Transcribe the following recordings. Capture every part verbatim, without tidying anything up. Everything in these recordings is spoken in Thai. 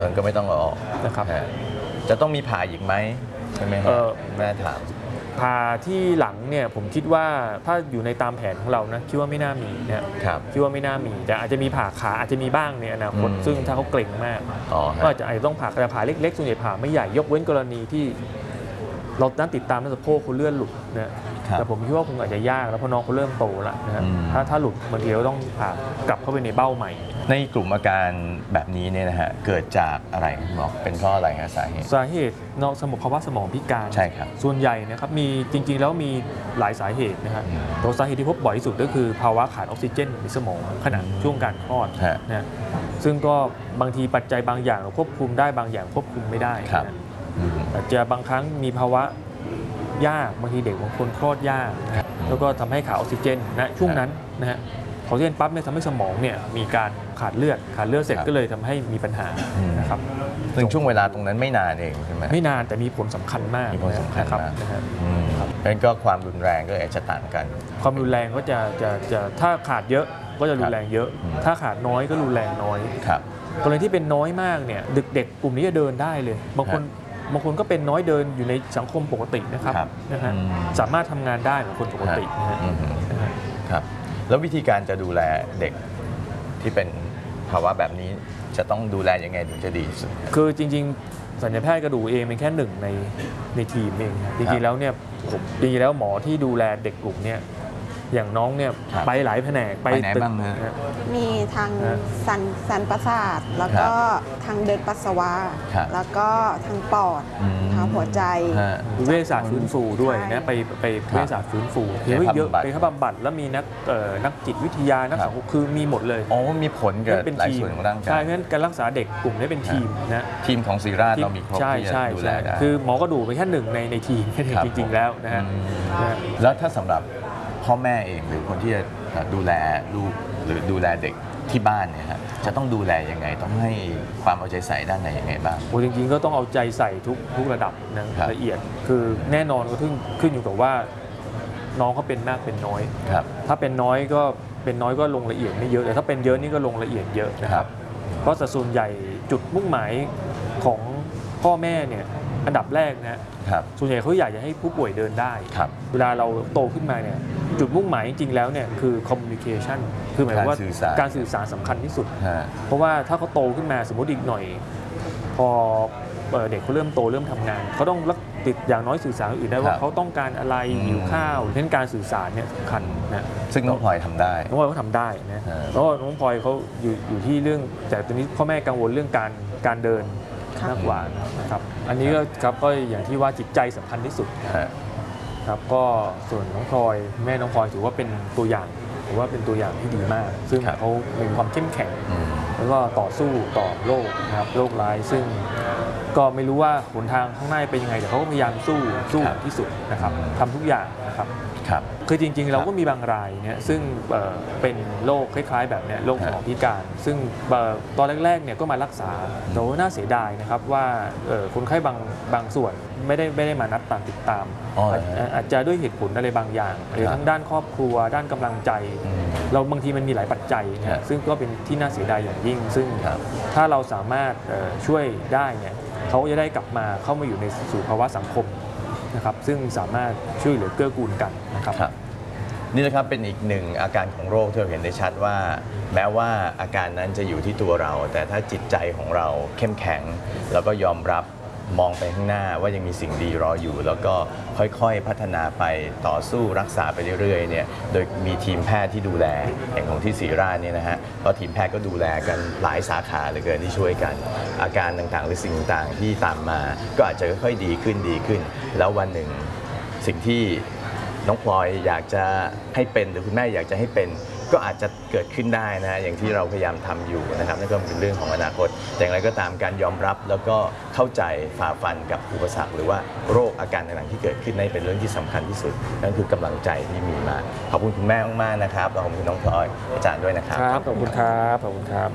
มันก็ไม่ต้องเอาออกนะครับจะต้องมีผ่าอีกไหมใช่ไหมครับแม่ถามผ่าที่หลังเนี่ยผมคิดว่าถ้าอยู่ในตามแผนของเรานะคิดว่าไม่น่ามีเนี่ยคิดว่าไม่น่ามีแต่อาจจะมีผ่าขาอาจจะมีบ้างในอนาคตซึ่งถ้าเขาเกร็งมากก็อาจจะอาจจะต้องผ่าแต่ผ่าเล็กๆส่วนใหญ่ผ่าไม่ใหญ่ยกเว้นกรณีที่เราตั้งติดตามสะโพกเขาเลื่อนหลุดนะแต่ผมคิดว่าคงอาจจะยากแล้วเพราะน้องเขาเริ่มโตแล้วนะฮะถ้าถ้าหลุดบางทีเราต้องผ่ากลับเข้าไปในเบ้าใหม่ในกลุ่มอาการแบบนี้เนี่ยนะฮะเกิดจากอะไรหมอเป็นเพราะอะไรฮะสาเหตุสาเหตุนอกสมองภาวะสมองพิการใช่ครับส่วนใหญ่นะครับมีจริงๆแล้วมีหลายสาเหตุนะฮะตัวสาเหตุที่พบบ่อยที่สุดก็คือภาวะขาดออกซิเจนในสมองขณะช่วงการคลอดนะซึ่งก็บางทีปัจจัยบางอย่างเราควบคุมได้บางอย่างควบคุมไม่ได้อาจจะบางครั้งมีภาวะยากบางทีเด็กบางคนคลอดยากนะแล้วก็ทำให้ขาดออกซิเจนนะช่วงนั้นนะฮะออกซิเจนปั๊บเนี่ยทำให้สมองเนี่ยมีการขาดเลือดขาดเลือดเสร็จก็เลยทำให้มีปัญหานะครับซึ่งช่วงเวลาตรงนั้นไม่นานเองใช่ไหมไม่นานแต่มีผลสำคัญมากมีผลสำคัญมากนะครับงั้นก็ความรุนแรงก็อาจจะต่างกันความรุนแรงก็จะจะจะถ้าขาดเยอะก็จะรุนแรงเยอะถ้าขาดน้อยก็รุนแรงน้อยกรณีที่เป็นน้อยมากเนี่ยเด็กๆกลุ่มนี้จะเดินได้เลยบางคนบางคนก็เป็นน้อยเดินอยู่ในสังคมปกตินะครับนะฮะสามารถทำงานได้เหมือนคนปกติครับแล้ววิธีการจะดูแลเด็กที่เป็นภาวะแบบนี้จะต้องดูแลยังไงถึงจะดีสุดคือจริงๆศัลยแพทย์กระดูกเองเป็นแค่หนึ่งในในทีมเองจริงๆแล้วเนี่ยผมจริงๆแล้วหมอที่ดูแลเด็กกลุ่มเนี่ยอย่างน้องเนี่ยไปหลายแผนกไปไหนบ้างนะมีทางสันสันประสาทแล้วก็ทางเดินปัสสาวะแล้วก็ทางปอดทางหัวใจเวชศาสตร์ฟื้นฟูด้วยนะไปไปเวชศาสตร์ฟื้นฟูเยอะเยอะไปเขาบำบัดแล้วมีนักนักจิตวิทยานักสังคมคือมีหมดเลยอ๋อมีผลกับหลายส่วนของร่างกายใช่เพราะฉะนั้นการรักษาเด็กกลุ่มนี้เป็นทีมนะทีมของศิริราชเรามีครบที่จะดูแลได้คือหมอกระดูกเป็นแค่หนึ่งในในทีมจริงๆแล้วนะฮะแล้วถ้าสำหรับพ่อแม่เองหรือคนที่จะดูแลลูกหรือดูแลเด็กที่บ้านเนี่ยครับจะต้องดูแลยังไงต้องให้ความเอาใจใส่ด้านไหนยังไงบ้างโอ้จริงๆก็ต้องเอาใจใส่ทุกทุกระดับนะละเอียดคือแน่นอนก็ขึ้นขึ้นอยู่กับว่าน้องเขาเป็นมากเป็นน้อยถ้าเป็นน้อยก็เป็นน้อยก็ลงละเอียดไม่เยอะแต่ถ้าเป็นเยอะนี่ก็ลงละเอียดเยอะนะครับเพราะส่วนใหญ่จุดมุ่งหมายของพ่อแม่เนี่ยอันดับแรกนะส่วนใหญ่เขาอยากจะให้ผู้ป่วยเดินได้เวลาเราโตขึ้นมาเนี่ยจุดมุ่งหมายจริงๆแล้วเนี่ยคือ communication คือหมายว่าการสื่อสารสำคัญที่สุดเพราะว่าถ้าเขาโตขึ้นมาสมมติอีกหน่อยพอเด็กเขาเริ่มโตเริ่มทำงานเขาต้องติดอย่างน้อยสื่อสารอื่นได้ว่าเขาต้องการอะไรหิวข้าวเช่นการสื่อสารเนี่ยสำคัญนะซึ่งน้องพลอยทำได้น้องพลอยเขาทำได้นะแล้วน้องพลอยเขาอยู่อยู่ที่เรื่องแต่ตอนนี้พ่อแม่กังวลเรื่องการการเดินมากกว่านะครับอันนี้ก็ครับก็อย่างที่ว่าจิตใจสำคัญที่สุดครับก็ส่วนน้องพลอยแม่น้องพลอยถือว่าเป็นตัวอย่างถือว่าเป็นตัวอย่างที่ดีมากซึ่งเขามีความเข้มแข็งแล้วก็ต่อสู้ต่อโรคนะครับโรคร้ายซึ่งก็ไม่รู้ว่าหนทางข้างหน้าเป็นยังไงแต่เขาก็พยายามสู้สู้ที่สุดนะครับทำทุกอย่างนะครับคือจริงๆเราก็มีบางรายเนี่ยซึ่งเป็นโรคคล้ายๆแบบเนี้ยโรคสมองพิการซึ่งตอนแรกๆเนี่ยก็มารักษาแต่ว่าน่าเสียดายนะครับว่าคนไข้บางบางส่วนไม่ได้ไม่ได้มานัดตามติดตามอาจจะด้วยเหตุผลอะไรบางอย่างหรือทั้งด้านครอบครัวด้านกำลังใจเราบางทีมันมีหลายปัจจัยนะซึ่งก็เป็นที่น่าเสียดายอย่างยิ่งซึ่งถ้าเราสามารถช่วยได้เนี่ยเขาจะได้กลับมาเข้ามาอยู่ในสู่ภาวะสังคมนะครับซึ่งสามารถช่วยเหลือเกื้อกูลกันนะครับนี่นะครับเป็นอีกหนึ่งอาการของโรคที่เราเห็นได้ชัดว่าแม้ว่าอาการนั้นจะอยู่ที่ตัวเราแต่ถ้าจิตใจของเราเข้มแข็งแล้วก็ยอมรับมองไปข้างหน้าว่ายังมีสิ่งดีรออยู่แล้วก็ค่อยๆพัฒนาไปต่อสู้รักษาไปเรื่อยๆเนี่ยโดยมีทีมแพทย์ที่ดูแลอย่างของที่ศิริราชเนี่ยนะฮะเพราะทีมแพทย์ก็ดูแลกันหลายสาขาเหลือเกินที่ช่วยกันอาการต่างๆหรือสิ่งต่างๆที่ตามมาก็อาจจะค่อยๆดีขึ้นดีขึ้นแล้ววันหนึ่งสิ่งที่น้องพลอยอยากจะให้เป็นหรือคุณแม่อยากจะให้เป็นก็อาจจะเกิดขึ้นได้นะอย่างที่เราพยายามทำอยู่นะครับนั่นก็เป็นเรื่องของอนาคตแต่อย่างไรก็ตามการยอมรับแล้วก็เข้าใจฝ่าฟันกับอุปสรรคหรือว่าโรคอาการต่างๆที่เกิดขึ้นในเป็นเรื่องที่สำคัญที่สุดนั่นคือกำลังใจที่มีมาขอบคุณคุณแม่มากๆนะครับและขอบคุณน้องพลอยอาจารย์ด้วยนะครับครับขอบคุณครับขอบคุณครับ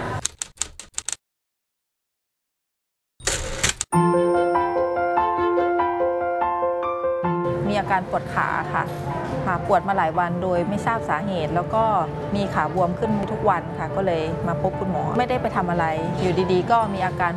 มีอาการปวดขาค่ะปวดมาหลายวันโดยไม่ทราบสาเหตุแล้วก็มีขาบวมขึ้นทุกวันค่ะก็เลยมาพบคุณหมอไม่ได้ไปทำอะไรอยู่ดีๆก็มีอาการ